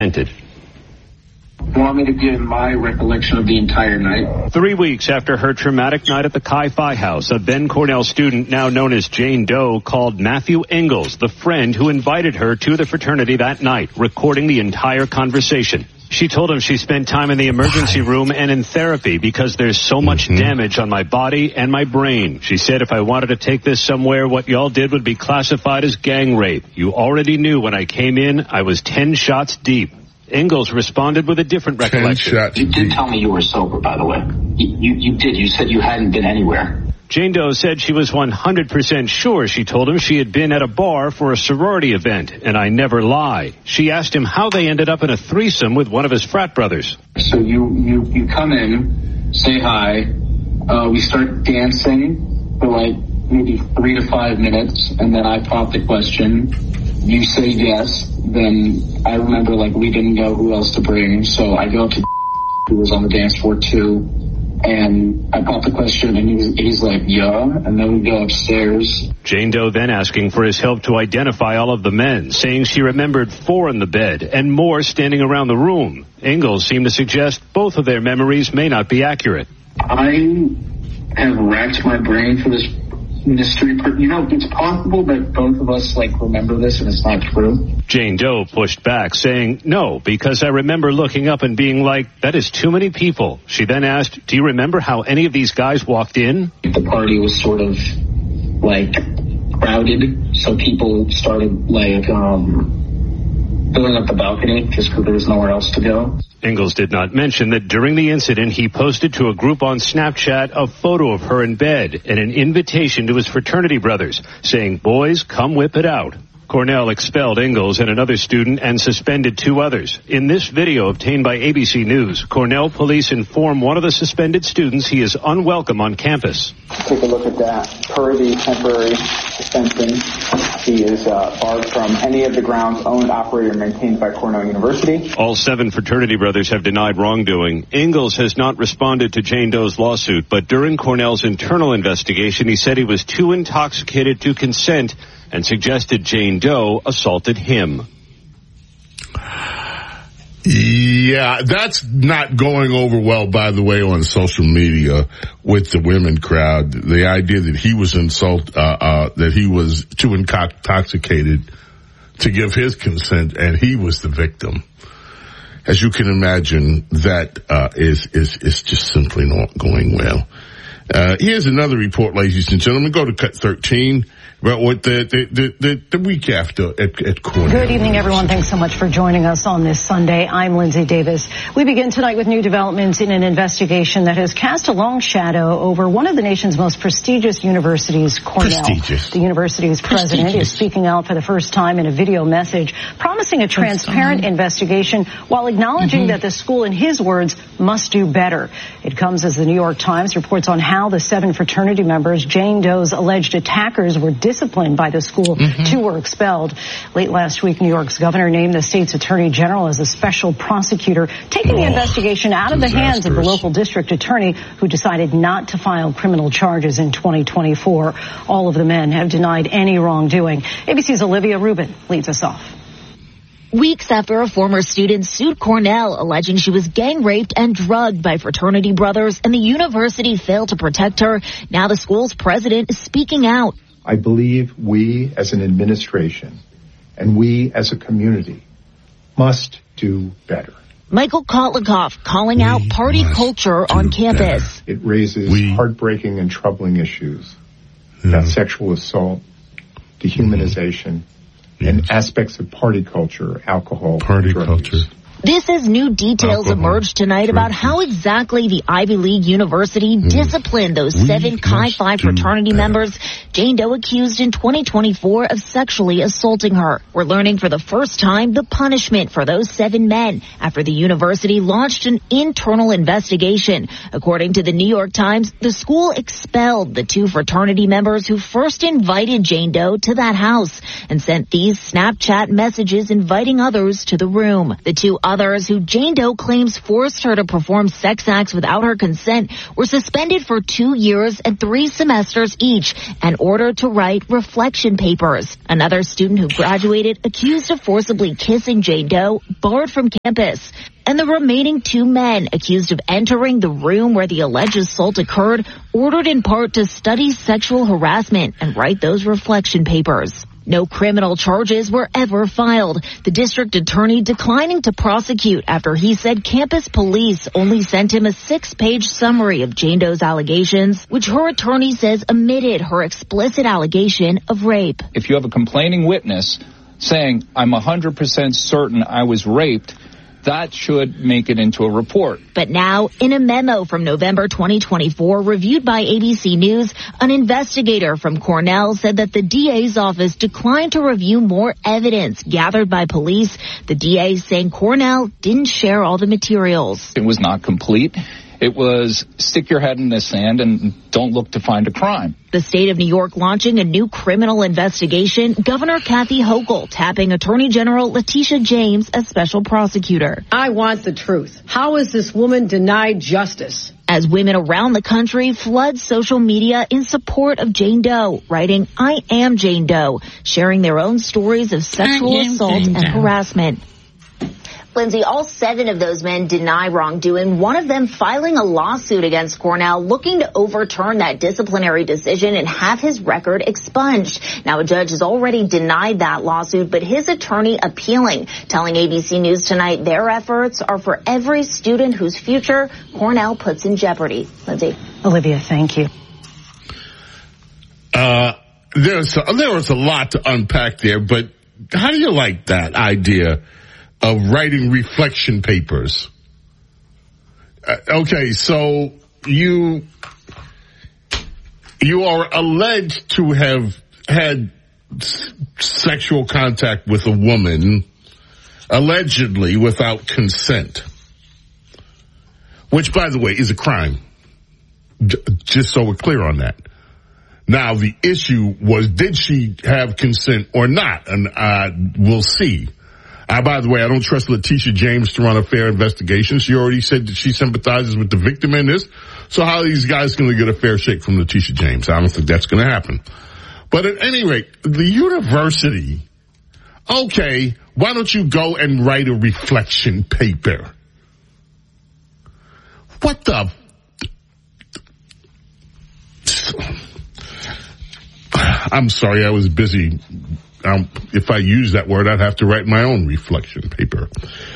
repented. You want me to give my recollection of the entire night? 3 weeks after her traumatic night at the Chi-Phi house, a Ben Cornell student now known as Jane Doe called Matthew Ingalls, the friend who invited her to the fraternity that night, recording the entire conversation. She told him she spent time in the emergency room and in therapy because there's so much damage on my body and my brain. She said if I wanted to take this somewhere, what y'all did would be classified as gang rape. You already knew when I came in, I was 10 shots deep. Ingalls responded with a different recollection. You did tell me you were sober, by the way. You did. You said you hadn't been anywhere. Jane Doe said she was 100% sure she told him she had been at a bar for a sorority event, and I never lie. She asked him how they ended up in a threesome with one of his frat brothers. So you come in, say hi, we start dancing for like maybe 3 to 5 minutes, and then I pop the question. You say yes, then I remember like we didn't know who else to bring, so I go up to who was on the dance floor too. And I pop the question, and he's like, yeah, and then we go upstairs. Jane Doe then asking for his help to identify all of the men, saying she remembered 4 in the bed and more standing around the room. Ingalls seemed to suggest both of their memories may not be accurate. I have racked my brain for this mystery. It's possible that both of us remember this and it's not true. Jane Doe pushed back, saying, no, because I remember looking up and being like, that is too many people. She then asked, do you remember how any of these guys walked in? The party was sort of crowded, so people started filling up the balcony just because there was nowhere else to go. Ingalls did not mention that during the incident, he posted to a group on Snapchat a photo of her in bed and an invitation to his fraternity brothers, saying, boys, come whip it out. Cornell expelled Ingalls and another student and suspended 2 others. In this video obtained by ABC News, Cornell police inform one of the suspended students he is unwelcome on campus. Take a look at that. Per the temporary suspension, he is barred from any of the grounds owned, operated, or maintained by Cornell University. All 7 fraternity brothers have denied wrongdoing. Ingalls has not responded to Jane Doe's lawsuit, but during Cornell's internal investigation, he said he was too intoxicated to consent and suggested Jane Doe assaulted him. Yeah, that's not going over well, by the way, on social media with the women crowd. The idea that he was that he was too intoxicated to give his consent and he was the victim. As you can imagine, that is just simply not going well. Here's another report, ladies and gentlemen. Go to Cut 13. About what the week after at Cornell. Good evening, everyone. Thanks so much for joining us on this Sunday. I'm Lindsay Davis. We begin tonight with new developments in an investigation that has cast a long shadow over one of the nation's most prestigious universities, Cornell. The university's president is speaking out for the first time in a video message, promising a transparent investigation while acknowledging that the school, in his words, must do better. It comes as the New York Times reports on how the 7 fraternity members, Jane Doe's alleged attackers, were disciplined by the school. 2 were expelled. Late last week, New York's governor named the state's attorney general as a special prosecutor, taking the investigation out of the hands of the local district attorney, who decided not to file criminal charges in 2024. All of the men have denied any wrongdoing. ABC's Olivia Rubin leads us off. Weeks after a former student sued Cornell, alleging she was gang raped and drugged by fraternity brothers, and the university failed to protect her, now the school's president is speaking out. I believe we as an administration and we as a community must do better. Michael Kotlikoff calling out party culture on campus. It raises heartbreaking and troubling issues about sexual assault, dehumanization, and aspects of party culture, alcohol, party culture. This as new details emerged tonight about how exactly the Ivy League University disciplined those 7 Chi-Phi fraternity members Jane Doe accused in 2024 of sexually assaulting her. We're learning for the first time the punishment for those 7 men after the university launched an internal investigation. According to the New York Times, the school expelled the 2 fraternity members who first invited Jane Doe to that house and sent these Snapchat messages inviting others to the room. The 2 others who Jane Doe claims forced her to perform sex acts without her consent were suspended for 2 years and 3 semesters each and ordered to write reflection papers. Another student who graduated accused of forcibly kissing Jane Doe barred from campus. And the remaining 2 men accused of entering the room where the alleged assault occurred ordered in part to study sexual harassment and write those reflection papers. No criminal charges were ever filed, the district attorney declining to prosecute after he said campus police only sent him a 6-page summary of Jane Doe's allegations, which her attorney says omitted her explicit allegation of rape. If you have a complaining witness saying, I'm 100% certain I was raped, that should make it into a report. But now, in a memo from November 2024 reviewed by ABC News, an investigator from Cornell said that the DA's office declined to review more evidence gathered by police. The DA saying Cornell didn't share all the materials. It was not complete. It was stick your head in the sand and don't look to find a crime. The state of New York launching a new criminal investigation. Governor Kathy Hochul tapping Attorney General Letitia James as special prosecutor. I want the truth. How is this woman denied justice? As women around the country flood social media in support of Jane Doe, writing, I am Jane Doe, sharing their own stories of sexual assault and harassment. Lindsay, all 7 of those men deny wrongdoing, one of them filing a lawsuit against Cornell looking to overturn that disciplinary decision and have his record expunged. Now, a judge has already denied that lawsuit, but his attorney appealing, telling ABC News tonight their efforts are for every student whose future Cornell puts in jeopardy. Lindsay. Olivia, thank you. There was a lot to unpack there, but how do you like that idea of writing reflection papers? Okay, so you are alleged to have had sexual contact with a woman, allegedly without consent, which, by the way, is a crime, just so we're clear on that. Now, the issue was, did she have consent or not? And we'll see. By the way, I don't trust Letitia James to run a fair investigation. She already said that she sympathizes with the victim in this. So how are these guys going to get a fair shake from Letitia James? I don't think that's going to happen. But at any rate, the university, okay, why don't you go and write a reflection paper? What the? I'm sorry, I was busy. If I use that word, I'd have to write my own reflection paper.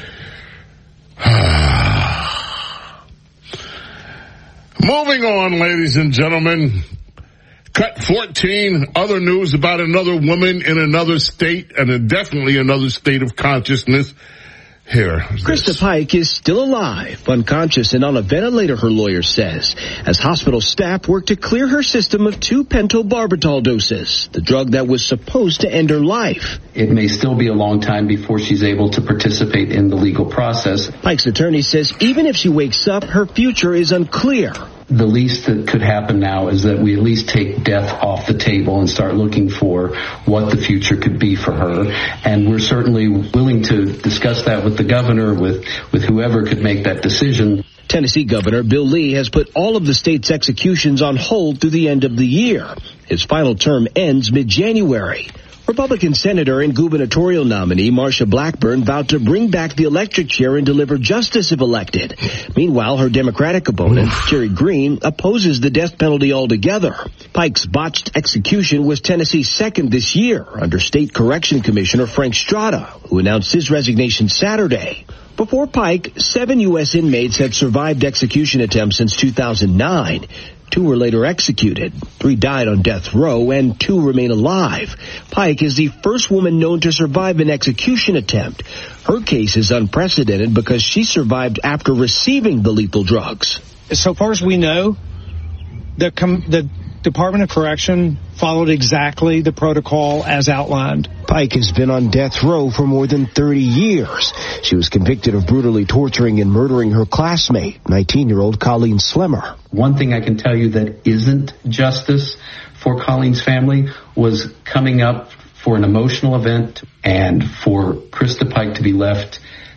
Moving on, ladies and gentlemen. Cut 14, other news about another woman in another state, and definitely another state of consciousness. Here. Krista Pike is still alive, unconscious and on a ventilator, her lawyer says, as hospital staff work to clear her system of 2 pentobarbital doses, the drug that was supposed to end her life. It may still be a long time before she's able to participate in the legal process. Pike's attorney says even if she wakes up, her future is unclear. The least that could happen now is that we at least take death off the table and start looking for what the future could be for her. And we're certainly willing to discuss that with the governor, with whoever could make that decision. Tennessee Governor Bill Lee has put all of the state's executions on hold through the end of the year. His final term ends mid-January. Republican Senator and gubernatorial nominee Marsha Blackburn vowed to bring back the electric chair and deliver justice if elected. Meanwhile, her Democratic opponent, Jerry Green, opposes the death penalty altogether. Pike's botched execution was Tennessee's second this year under State Correction Commissioner Frank Strada, who announced his resignation Saturday. Before Pike, 7 U.S. inmates had survived execution attempts since 2009. 2 were later executed. 3 died on death row, and 2 remain alive. Pike is the first woman known to survive an execution attempt. Her case is unprecedented because she survived after receiving the lethal drugs. So far as we know, the Department of Correction followed exactly the protocol as outlined. Pike has been on death row for more than 30 years. She was convicted of brutally torturing and murdering her classmate, 19-year-old Colleen Slemmer. One thing I can tell you that isn't justice for Colleen's family was coming up for an emotional event and for Krista Pike to be left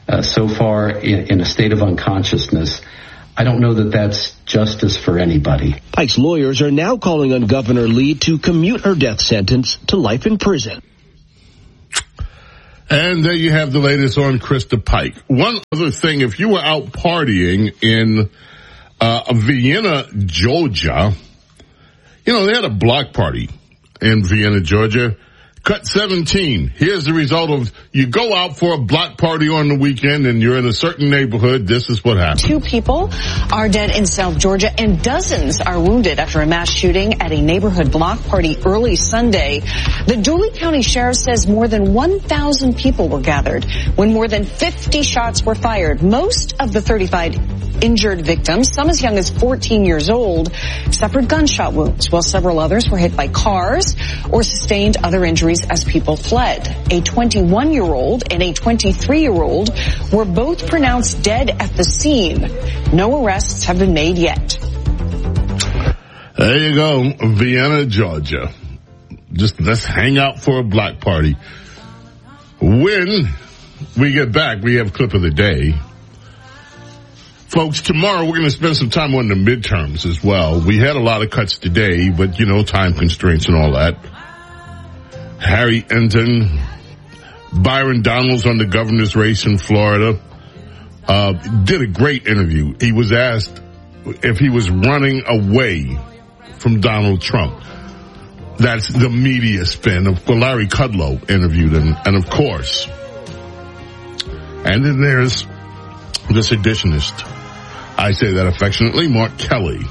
so far in a state of unconsciousness. I don't know that that's justice for anybody. Pike's lawyers are now calling on Governor Lee to commute her death sentence to life in prison. And there you have the latest on Krista Pike. One other thing, if you were out partying in Vienna, Georgia, they had a block party in Vienna, Georgia. Cut 17. Here's the result of you go out for a block party on the weekend and you're in a certain neighborhood. This is what happened. 2 people are dead in South Georgia and dozens are wounded after a mass shooting at a neighborhood block party early Sunday. The Dooley County Sheriff says more than 1,000 people were gathered when more than 50 shots were fired. Most of the 35 injured victims, some as young as 14 years old, suffered gunshot wounds, while several others were hit by cars or sustained other injuries as people fled. A 21-year-old and a 23-year-old were both pronounced dead at the scene. No arrests have been made yet. There you go, Vienna, Georgia. Just let's hang out for a block party. When we get back, we have clip of the day. Folks, tomorrow we're going to spend some time on the midterms as well. We had a lot of cuts today, but time constraints and all that. Harry Enton, Byron Donalds on the governor's race in Florida, did a great interview. He was asked if he was running away from Donald Trump. That's the media spin. Larry Kudlow interviewed him, and of course. And then there's the seditionist. I say that affectionately, Mark Kelly.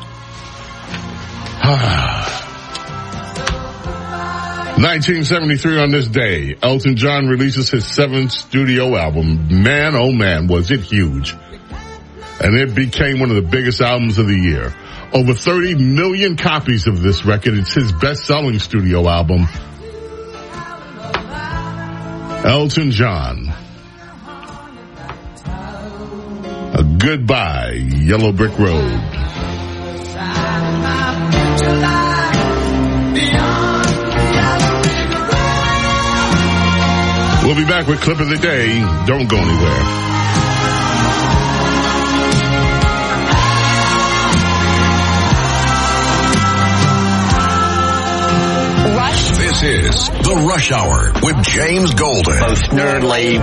1973 on this day, Elton John releases his 7th studio album. Man, oh man, was it huge. And it became one of the biggest albums of the year. Over 30 million copies of this record. It's his best-selling studio album. Elton John. A Goodbye, Yellow Brick Road. We'll be back with clip of the day. Don't go anywhere. This is The Rush Hour with James Golden. Most nerdly.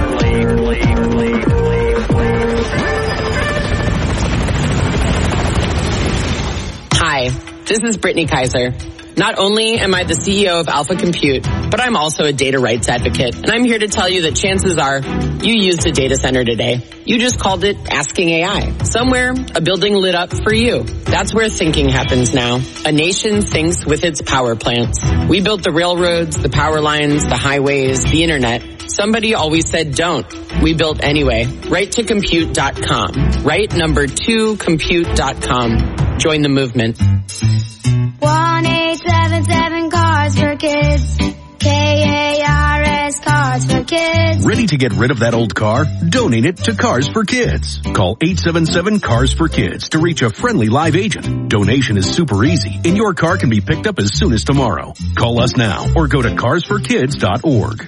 Hi, this is Brittany Kaiser. Not only am I the CEO of Alpha Compute, but I'm also a data rights advocate. And I'm here to tell you that chances are you used a data center today. You just called it Asking AI. Somewhere, a building lit up for you. That's where thinking happens now. A nation thinks with its power plants. We built the railroads, the power lines, the highways, the internet. Somebody always said don't. We built anyway. Right2compute.com. Right2compute.com. Join the movement. 1-877 Cars for Kids. KARS Cars for Kids. Ready to get rid of that old car? Donate it to Cars for Kids. Call 877 Cars for Kids to reach a friendly live agent. Donation is super easy, and your car can be picked up as soon as tomorrow. Call us now or go to carsforkids.org.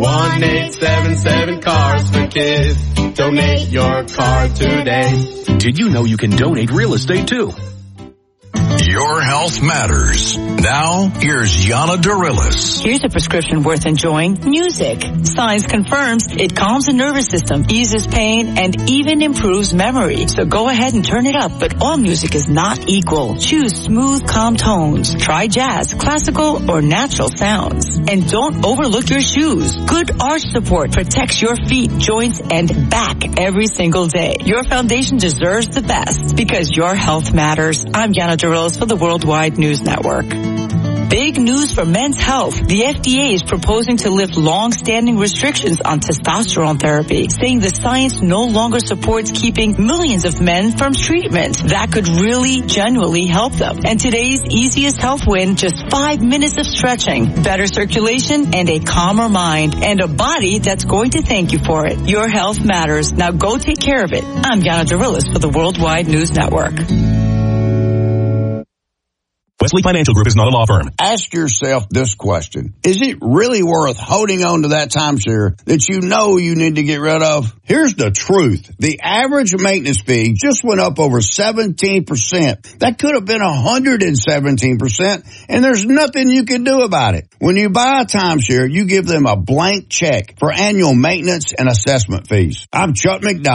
1-877 Cars for Kids. Donate your car today. Did you know you can donate real estate too? Your health matters. Now, here's Yana Darilis. Here's a prescription worth enjoying. Music. Science confirms it calms the nervous system, eases pain, and even improves memory. So go ahead and turn it up, but all music is not equal. Choose smooth, calm tones. Try jazz, classical, or natural sounds. And don't overlook your shoes. Good arch support protects your feet, joints, and back every single day. Your foundation deserves the best because your health matters. I'm Yana Darilis for the Worldwide News Network. Big news for men's health. The FDA is proposing to lift long-standing restrictions on testosterone therapy, saying the science no longer supports keeping millions of men from treatment. That could really, genuinely help them. And today's easiest health win, just 5 minutes of stretching, better circulation, and a calmer mind, and a body that's going to thank you for it. Your health matters. Now go take care of it. I'm Yana Darilis for the Worldwide News Network. Wesley Financial Group is not a law firm. Ask yourself this question. Is it really worth holding on to that timeshare that you know you need to get rid of? Here's the truth. The average maintenance fee just went up over 17%. That could have been 117%, and there's nothing you can do about it. When you buy a timeshare, you give them a blank check for annual maintenance and assessment fees. I'm Chuck McDonald.